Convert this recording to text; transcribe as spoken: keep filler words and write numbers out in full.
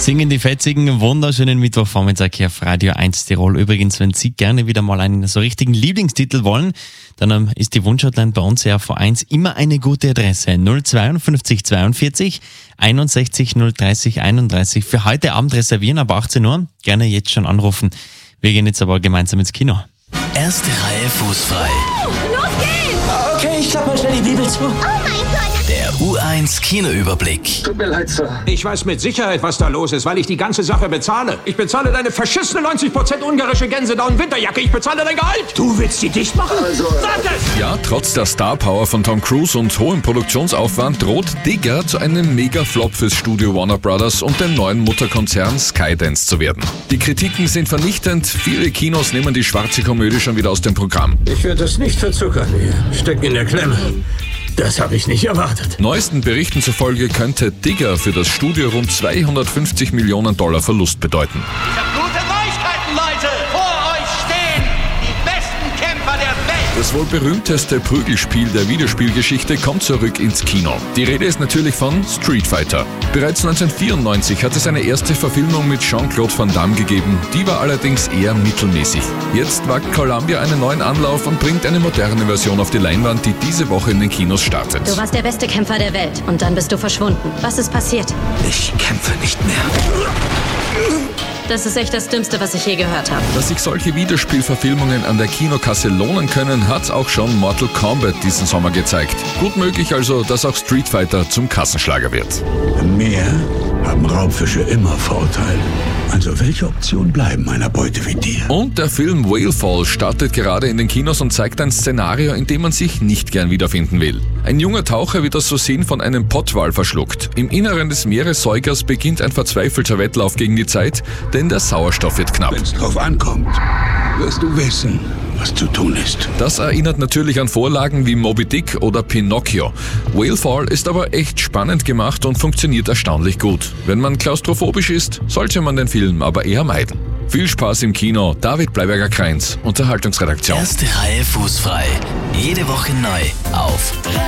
Singen die Fetzigen, wunderschönen Mittwochvormittag hier auf Radio eins Tirol. Übrigens, wenn Sie gerne wieder mal einen so richtigen Lieblingstitel wollen, dann ähm, ist die Wunschhotline bei uns ja vor eins immer eine gute Adresse. null fünf zwei zweiundvierzig einundsechzig null dreißig einunddreißig. Für heute Abend reservieren ab achtzehn Uhr. Gerne jetzt schon anrufen. Wir gehen jetzt aber gemeinsam ins Kino. Erste Reihe fußfrei. Los geht's! Okay, ich klappe mal schnell die Bibel zu. Oh mein Gott! Der U eins Kinoüberblick. Tut mir leid, Sir. Ich weiß mit Sicherheit, was da los ist, weil ich die ganze Sache bezahle. Ich bezahle deine verschissene neunzig Prozent ungarische Gänsedown-Winterjacke. Ich bezahle dein Gehalt. Du willst sie dicht machen? Also, Sag es! Ja, trotz der Star-Power von Tom Cruise und hohem Produktionsaufwand droht Digger zu einem Mega-Flop fürs Studio Warner Brothers und den neuen Mutterkonzern Skydance zu werden. Die Kritiken sind vernichtend, viele Kinos nehmen die schwarze Komödie schon wieder aus dem Programm. Ich werde das nicht verzuckern. Wir stecken in der Klemme. Das habe ich nicht erwartet. Neuesten Berichten zufolge könnte Digger für das Studio rund zweihundertfünfzig Millionen Dollar Verlust bedeuten. Ich hab gute Neuigkeiten, Leute! Vor euch stehen die besten Kämpfer der Welt! Das wohl berühmteste Prügelspiel der Videospielgeschichte kommt zurück ins Kino. Die Rede ist natürlich von Street Fighter. Bereits neunzehnhundertvierundneunzig hat es eine erste Verfilmung mit Jean-Claude Van Damme gegeben. Die war allerdings eher mittelmäßig. Jetzt wagt Columbia einen neuen Anlauf und bringt eine moderne Version auf die Leinwand, die diese Woche in den Kinos startet. Du warst der beste Kämpfer der Welt und dann bist du verschwunden. Was ist passiert? ich kämpfe nicht mehr. Das ist echt das Dümmste, was ich je gehört habe. Dass sich solche Videospielverfilmungen an der Kinokasse lohnen können, hat auch schon Mortal Kombat diesen Sommer gezeigt. Gut möglich also, dass auch Street Fighter zum Kassenschlager wird. Im Meer haben Raubfische immer Vorteile. Also welche Option bleiben einer Beute wie dir? Und der Film Whalefall startet gerade in den Kinos und zeigt ein Szenario, in dem man sich nicht gern wiederfinden will. Ein junger Taucher wird aus Versehen von einem Pottwal verschluckt. Im Inneren des Meeressäugers beginnt ein verzweifelter Wettlauf gegen die Zeit, denn der Sauerstoff wird knapp. Wenn es drauf ankommt, wirst du wissen, was zu tun ist. Das erinnert natürlich an Vorlagen wie Moby Dick oder Pinocchio. Whalefall ist aber echt spannend gemacht und funktioniert erstaunlich gut. Wenn man klaustrophobisch ist, sollte man den Film aber eher meiden. Viel Spaß im Kino. David Bleiberger-Kreins, Unterhaltungsredaktion. Erste Reihe fußfrei. Jede Woche neu auf